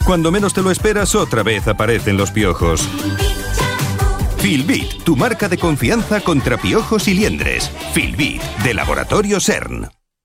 Cuando menos te lo esperas, otra vez aparecen los piojos. Filbit, tu marca de confianza contra piojos y liendres. Filbit, de Laboratorio CERN.